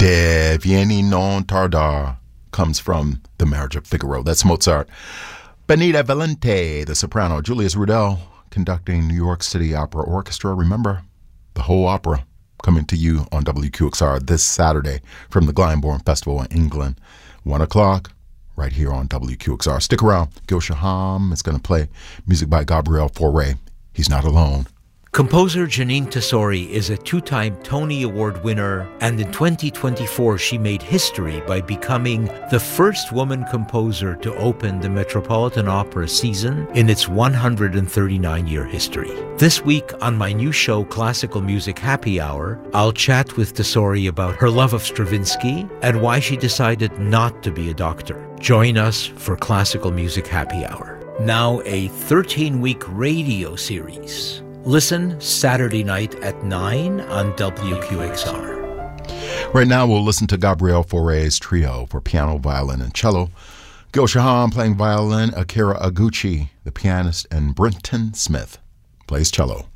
Che vieni non tardar comes from The Marriage of Figaro. That's Mozart. Benita Valente, the soprano. Julius Rudel conducting New York City Opera Orchestra. Remember, the whole opera coming to you on WQXR this Saturday from the Glyndebourne Festival in England. 1 o'clock, right here on WQXR. Stick around. Gil Shaham is going to play music by Gabriel Fauré. He's not alone. Composer Jeanine Tesori is a two-time Tony Award winner, and in 2024 she made history by becoming the first woman composer to open the Metropolitan Opera season in its 139-year history. This week on my new show, Classical Music Happy Hour, I'll chat with Tesori about her love of Stravinsky and why she decided not to be a doctor. Join us for Classical Music Happy Hour. Now a 13-week radio series. Listen Saturday night at 9 on WQXR. Right now, we'll listen to Gabriel Fauré's trio for piano, violin, and cello. Gil Shaham playing violin, Akira Aguchi, the pianist, and Brenton Smith plays cello.